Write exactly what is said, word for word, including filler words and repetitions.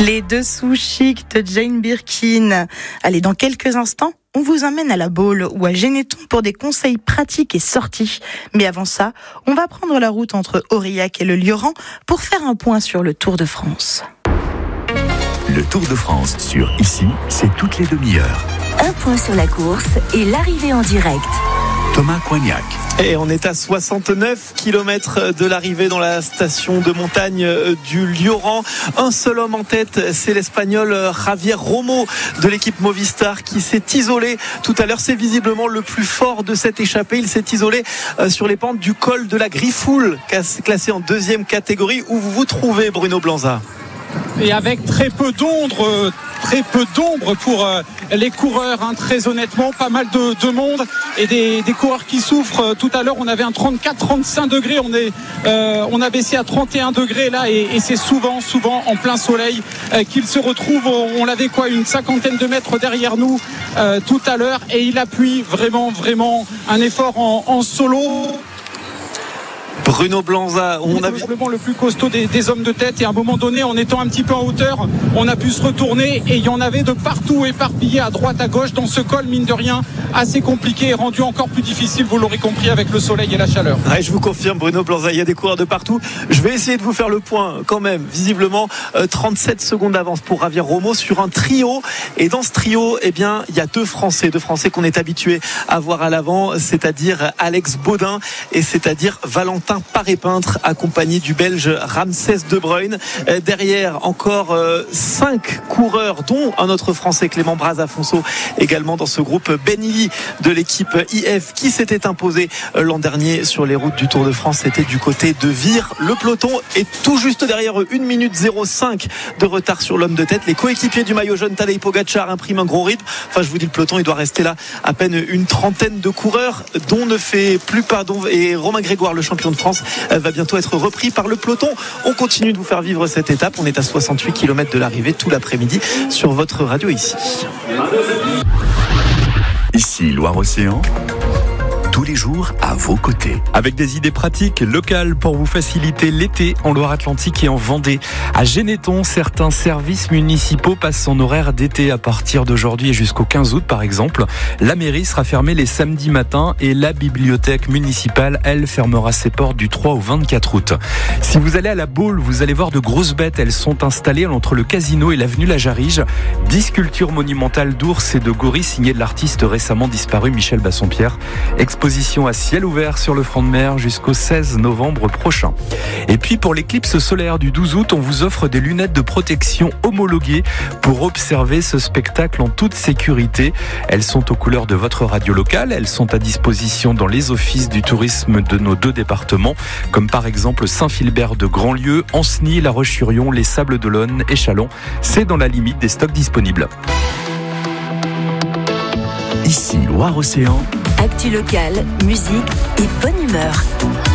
Les dessous chics de Jane Birkin. Allez, dans quelques instants, on vous emmène à la Baule ou à Généton pour des conseils pratiques et sorties. Mais avant ça, on va prendre la route entre Aurillac et le Lioran pour faire un point sur le Tour de France. Le Tour de France sur Ici, c'est toutes les demi-heures. Un point sur la course et l'arrivée en direct. Thomas Coignac. Et on est à soixante-neuf kilomètres de l'arrivée dans la station de montagne du Lioran. Un seul homme en tête, c'est l'Espagnol Javier Romo de l'équipe Movistar qui s'est isolé tout à l'heure. C'est visiblement le plus fort de cette échappée. Il s'est isolé sur les pentes du col de la Griffoul, classé en deuxième catégorie, où vous vous trouvez, Bruno Blanza. Et avec très peu d'ombre, très peu d'ombre pour les coureurs, hein, très honnêtement, pas mal de, de monde et des, des coureurs qui souffrent. Tout à l'heure, on avait un trente-quatre trente-cinq degrés, on, est, euh, on a baissé à trente et un degrés là, et, et c'est souvent, souvent en plein soleil euh, qu'ils se retrouvent. On l'avait quoi, une cinquantaine de mètres derrière nous euh, tout à l'heure, et il appuie vraiment, vraiment un effort en, en solo. Bruno Blanza, on a vu le plus costaud des, des hommes de tête, et à un moment donné, en étant un petit peu en hauteur, on a pu se retourner et il y en avait de partout éparpillés à droite à gauche dans ce col, mine de rien, assez compliqué et rendu encore plus difficile, vous l'aurez compris, avec le soleil et la chaleur. Ouais, je vous confirme, Bruno Blanza, il y a des coureurs de partout. Je vais essayer de vous faire le point quand même. Visiblement, euh, trente-sept secondes d'avance pour Javier Romo sur un trio, et dans ce trio, eh bien, il y a deux Français, deux Français qu'on est habitué à voir à l'avant, c'est-à-dire Alex Baudin et c'est-à-dire Valentin Paré-Peintre, accompagné du Belge Ramsès De Bruyne. Euh, derrière, encore euh, cinq coureurs, dont un autre Français, Clément Brazafonso, également dans ce groupe. Ben Illy de l'équipe I F, qui s'était imposé euh, l'an dernier sur les routes du Tour de France, c'était du côté de Vire. Le peloton est tout juste derrière eux, une minute zéro cinq de retard sur l'homme de tête. Les coéquipiers du maillot jaune, Tadej Pogačar, impriment un gros rythme. Enfin, je vous dis, le peloton, il doit rester là à peine une trentaine de coureurs, dont ne fait plus pas, dont, et Romain Grégoire, le champion de France, va bientôt être repris par le peloton. On continue de vous faire vivre cette étape. On est à soixante-huit kilomètres de l'arrivée tout l'après-midi sur votre radio ici. Ici, Loire-Océan. Tous les jours à vos côtés. Avec des idées pratiques locales pour vous faciliter l'été en Loire-Atlantique et en Vendée. À Généton, certains services municipaux passent en horaire d'été à partir d'aujourd'hui et jusqu'au quinze août par exemple. La mairie sera fermée les samedis matins et la bibliothèque municipale, elle, fermera ses portes du trois au vingt-quatre août. Si vous allez à la Baule, vous allez voir de grosses bêtes. Elles sont installées entre le casino et l'avenue La Jarige. Dix sculptures monumentales d'ours et de gorilles signées de l'artiste récemment disparu Michel Bassompierre. Exposition à ciel ouvert sur le front de mer jusqu'au seize novembre prochain. Et puis pour l'éclipse solaire du douze août, on vous offre des lunettes de protection homologuées pour observer ce spectacle en toute sécurité. Elles sont aux couleurs de votre radio locale. Elles sont à disposition dans les offices du tourisme de nos deux départements, comme par exemple Saint-Philbert de Grandlieu, Ancenis, La Roche-sur-Yon, les Sables d'Olonne et Châlons. C'est dans la limite des stocks disponibles. Ici, Loire-Océan. Actu locale, musique et bonne humeur.